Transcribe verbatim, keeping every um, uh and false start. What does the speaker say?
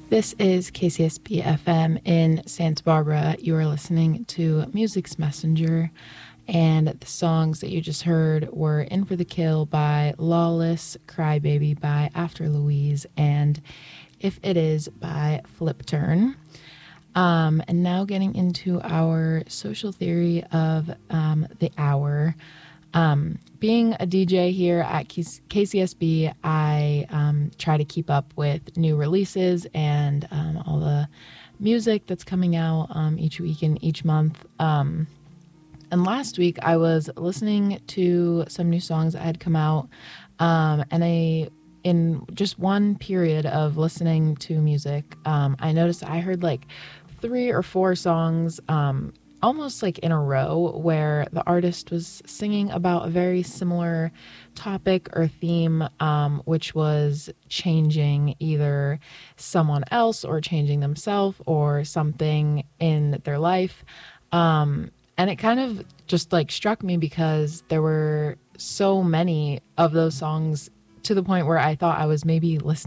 This is K C S B F M in Santa Barbara. You are listening to Music's Messenger, and the songs that you just heard were In for the Kill by Lawless, Crybaby by After Louise, and If It Is by Flip Turn. Um, and now getting into our social theory of um, the hour. Um, being a D J here at K C S B, I um, try to keep up with new releases and um, all the music that's coming out um, each week and each month. Um, and last week I was listening to some new songs that had come out, um, and I, in just one period of listening to music, um, I noticed I heard like three or four songs um, almost like in a row where the artist was singing about a very similar topic or theme, um, which was changing either someone else or changing themselves or something in their life. Um, and it kind of just like struck me because there were so many of those songs to the point where I thought I was maybe listening